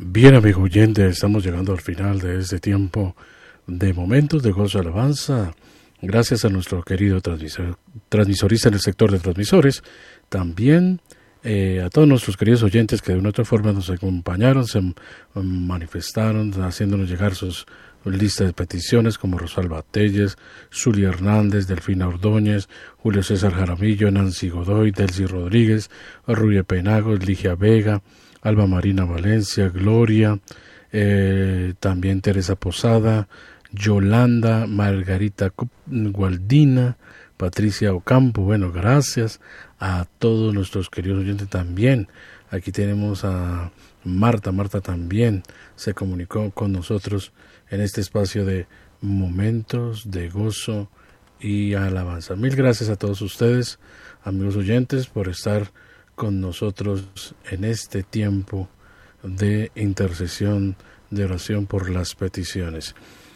Bien, amigo oyente, estamos llegando al final de este tiempo de momentos de gozo y alabanza. Gracias a nuestro querido transmisorista en el sector de transmisores. También a todos nuestros queridos oyentes que de una u otra forma nos acompañaron, se manifestaron, haciéndonos llegar sus listas de peticiones, como Rosalba Telles, Zulia Hernández, Delfina Ordóñez, Julio César Jaramillo, Nancy Godoy, Delcy Rodríguez, Rubia Penagos, Ligia Vega, Alba Marina Valencia, Gloria, también Teresa Posada, Yolanda, Margarita Gualdina, Patricia Ocampo. Bueno, gracias a todos nuestros queridos oyentes también. Aquí tenemos a Marta. Marta también se comunicó con nosotros en este espacio de momentos de gozo y alabanza. Mil gracias a todos ustedes, amigos oyentes, por estar con nosotros en este tiempo de intercesión, de oración por las peticiones.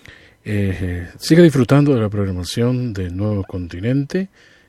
Siga disfrutando de la programación de Nuevo Continente.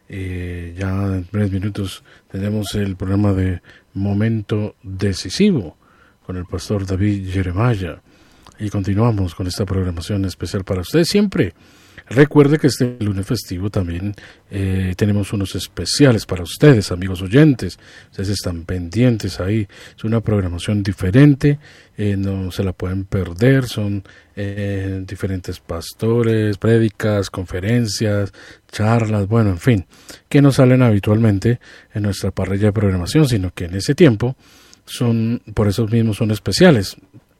Ya en breves minutos tenemos el programa de Momento Decisivo con el pastor David Jeremiah. Y continuamos con esta programación especial para ustedes siempre. Recuerde que este lunes festivo también tenemos unos especiales para ustedes, amigos oyentes. Ustedes están pendientes ahí. Es una programación diferente, no se la pueden perder. Son diferentes pastores, prédicas, conferencias, charlas, bueno, en fin, que no salen habitualmente en nuestra parrilla de programación, sino que en ese tiempo por eso mismos son especiales.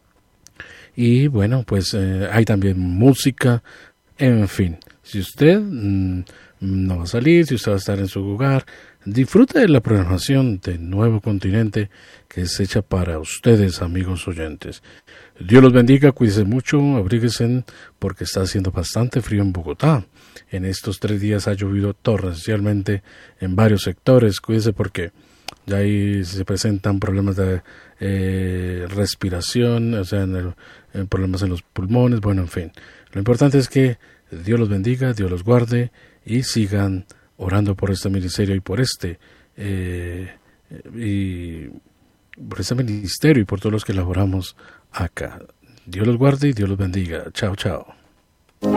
Y bueno, pues hay también música. En fin, si usted no va a salir, si usted va a estar en su hogar, disfrute de la programación de Nuevo Continente que es hecha para ustedes, amigos oyentes. Dios los bendiga, cuídense mucho, abríguense porque está haciendo bastante frío en Bogotá. En estos 3 días ha llovido torrencialmente en varios sectores. Cuídense porque ya ahí se presentan problemas de respiración, o sea, problemas en los pulmones, bueno, en fin. Lo importante es que Dios los bendiga, Dios los guarde y sigan orando por este ministerio y por este ministerio y por todos los que laboramos acá. Dios los guarde y Dios los bendiga. Chao, chao.